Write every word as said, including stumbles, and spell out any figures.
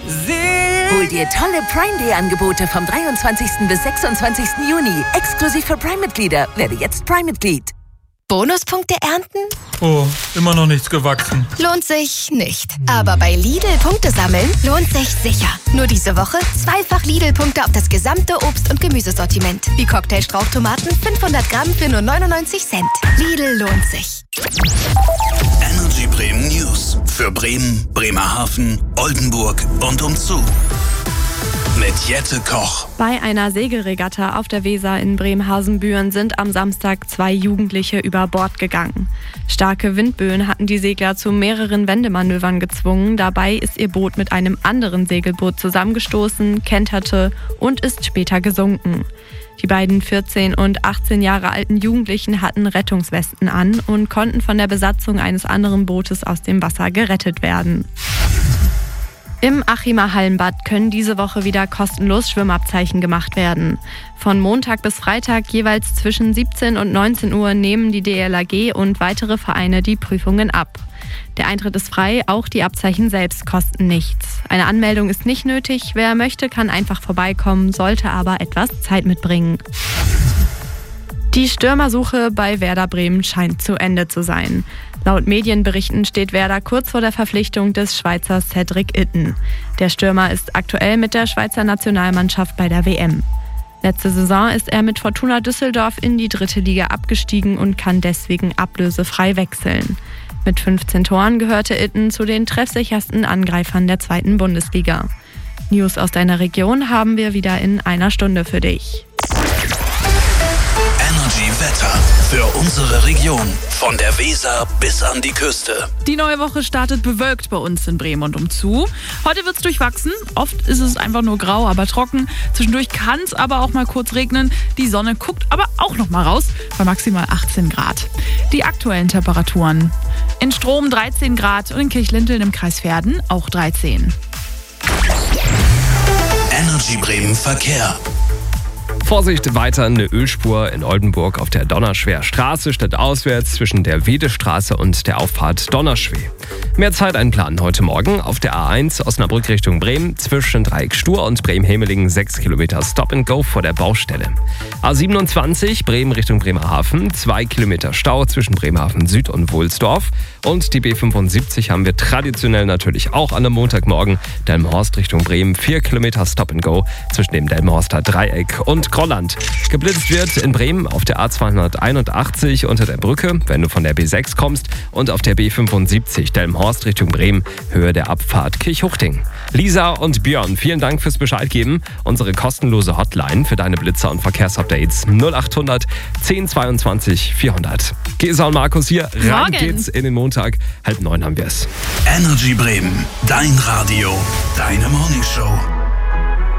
Hol dir tolle Prime Day Angebote vom dreiundzwanzigsten bis sechsundzwanzigsten Juni. Exklusiv für Prime-Mitglieder. Werde jetzt Prime-Mitglied. Bonuspunkte ernten? Oh, immer noch nichts gewachsen. Lohnt sich nicht. Aber bei Lidl Punkte sammeln lohnt sich sicher. Nur diese Woche zweifach Lidl-Punkte auf das gesamte Obst- und Gemüsesortiment. Wie Cocktailstrauchtomaten fünfhundert Gramm für nur neunundneunzig Cent. Lidl lohnt sich. Energy Bremen News. Für Bremen, Bremerhaven, Oldenburg und umzu. Mit Jette Koch. Bei einer Segelregatta auf der Weser in Bremerhaven-Büren sind am Samstag zwei Jugendliche über Bord gegangen. Starke Windböen hatten die Segler zu mehreren Wendemanövern gezwungen. Dabei ist ihr Boot mit einem anderen Segelboot zusammengestoßen, kenterte und ist später gesunken. Die beiden vierzehn und achtzehn Jahre alten Jugendlichen hatten Rettungswesten an und konnten von der Besatzung eines anderen Bootes aus dem Wasser gerettet werden. Im Achimer Hallenbad können diese Woche wieder kostenlos Schwimmabzeichen gemacht werden. Von Montag bis Freitag jeweils zwischen siebzehn und neunzehn Uhr nehmen die D L R G und weitere Vereine die Prüfungen ab. Der Eintritt ist frei, auch die Abzeichen selbst kosten nichts. Eine Anmeldung ist nicht nötig, wer möchte, kann einfach vorbeikommen, sollte aber etwas Zeit mitbringen. Die Stürmersuche bei Werder Bremen scheint zu Ende zu sein. Laut Medienberichten steht Werder kurz vor der Verpflichtung des Schweizer Cedric Itten. Der Stürmer ist aktuell mit der Schweizer Nationalmannschaft bei der W M. Letzte Saison ist er mit Fortuna Düsseldorf in die dritte Liga abgestiegen und kann deswegen ablösefrei wechseln. Mit fünfzehn Toren gehörte Itten zu den treffsichersten Angreifern der zweiten Bundesliga. News aus deiner Region haben wir wieder in einer Stunde für dich. Energy Wetter für unsere Region. Von der Weser bis an die Küste. Die neue Woche startet bewölkt bei uns in Bremen und umzu. Heute wird es durchwachsen. Oft ist es einfach nur grau, aber trocken. Zwischendurch kann es aber auch mal kurz regnen. Die Sonne guckt aber auch noch mal raus bei maximal achtzehn Grad. Die aktuellen Temperaturen. In Strom dreizehn Grad und in Kirchlinteln im Kreis Verden auch dreizehn. Energy Bremen Verkehr. Vorsicht, weiter eine Ölspur in Oldenburg auf der Donnerschwer-Straße stadtauswärts zwischen der Wedestraße und der Auffahrt Donnerschwee. Mehr Zeit einplanen heute Morgen auf der A eins Osnabrück Richtung Bremen zwischen Dreieck Stur und Bremen-Hemelingen sechs Kilometer Stop and Go vor der Baustelle. A siebenundzwanzig Bremen Richtung Bremerhaven, zwei Kilometer Stau zwischen Bremerhaven Süd und Wohlsdorf. Und die B fünfundsiebzig haben wir traditionell natürlich auch an einem Montagmorgen. Delmenhorst Richtung Bremen, vier Kilometer Stop and Go zwischen dem Delmenhorster Dreieck und Grolland. Geblitzt wird in Bremen auf der A zweihunderteinundachtzig unter der Brücke, wenn du von der B sechs kommst, und auf der B fünfundsiebzig Delmenhorst Richtung Bremen, Höhe der Abfahrt Kirchhuchting. Lisa und Björn, vielen Dank fürs Bescheid geben. Unsere kostenlose Hotline für deine Blitzer und Verkehrsupdates null achthundert zehn zweiundzwanzig vierhundert. Gesa und Markus hier, rein Morgen. geht's in den Montag. Halb neun haben wir es. Energy Bremen, dein Radio, deine Morningshow.